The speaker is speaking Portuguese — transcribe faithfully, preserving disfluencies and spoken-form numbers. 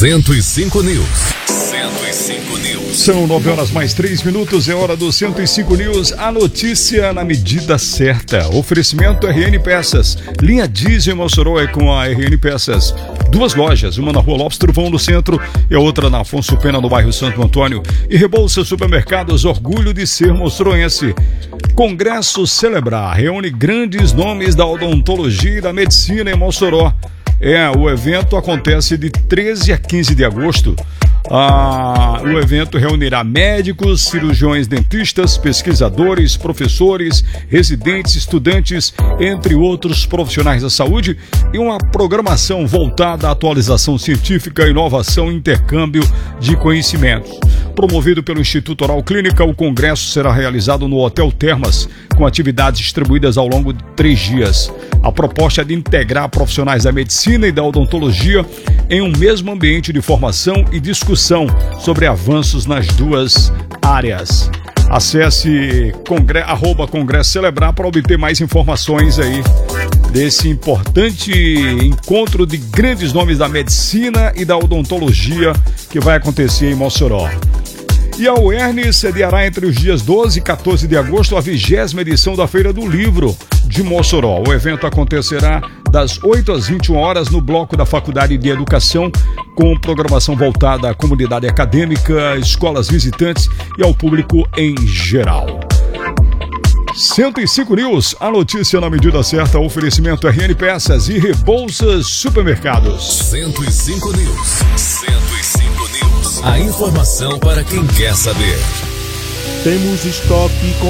cento e cinco News. cento e cinco News. São nove horas mais três minutos, é hora do cento e cinco News. A notícia na medida certa. Oferecimento R N Peças. Linha Diesel em Mossoró é com a R N Peças. Duas lojas, uma na Rua Lopes Truvão no centro e a outra na Afonso Pena no bairro Santo Antônio. E Rebouças Supermercados, orgulho de ser moçoroense. Congresso Celebrar reúne grandes nomes da odontologia e da medicina em Mossoró. É, o evento acontece de treze a quinze de agosto. Ah, o evento reunirá médicos, cirurgiões dentistas, pesquisadores, professores, residentes, estudantes, entre outros profissionais da saúde, e uma programação voltada à atualização científica, inovação e intercâmbio de conhecimentos. Promovido pelo Instituto Oral Clínica, o congresso será realizado no Hotel Termas, com atividades distribuídas ao longo de três dias. A proposta é de integrar profissionais da medicina e da odontologia em um mesmo ambiente de formação e discussão sobre avanços nas duas áreas. Acesse congre... arroba Congresso Celebrar para obter mais informações aí desse importante encontro de grandes nomes da medicina e da odontologia que vai acontecer em Mossoró. E a U E R N sediará entre os dias doze e quatorze de agosto a vigésima edição da Feira do Livro de Mossoró. O evento acontecerá das oito às vinte e uma horas no bloco da Faculdade de Educação, com programação voltada à comunidade acadêmica, escolas visitantes e ao público em geral. cento e cinco News, a notícia na medida certa, oferecimento R N Peças e Rebouças Supermercados. cento e cinco News. cento e cinco News. A informação para quem quer saber. Temos estoque com